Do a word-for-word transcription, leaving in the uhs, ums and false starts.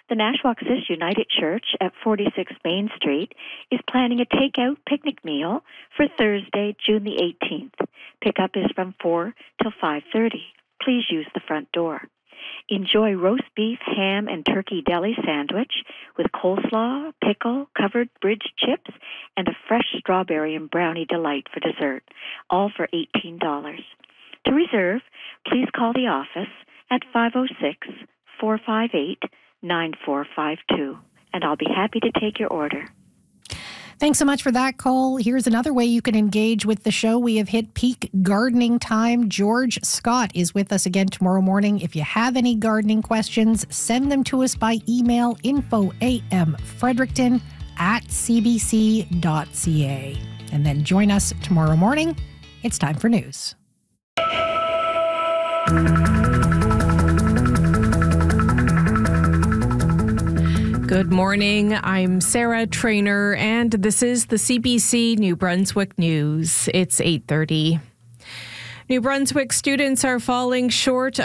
The Nashwaaksis United Church at forty-six Main Street is planning a takeout picnic meal for Thursday, June the eighteenth. Pickup is from four till five thirty. Please use the front door. Enjoy roast beef, ham, and turkey deli sandwich with coleslaw, pickle, covered bridge chips, and a fresh strawberry and brownie delight for dessert, all for eighteen dollars. To reserve, please call the office at five oh six, four five eight, nine four five two, and I'll be happy to take your order. Thanks so much for that, Cole. Here's another way you can engage with the show. We have hit peak gardening time. George Scott is with us again tomorrow morning. If you have any gardening questions, send them to us by email, info am fredericton at c b c dot c a. And then join us tomorrow morning. It's time for news. Good morning. I'm Sarah Trainer, and this is the C B C New Brunswick News. It's eight thirty. New Brunswick students are falling short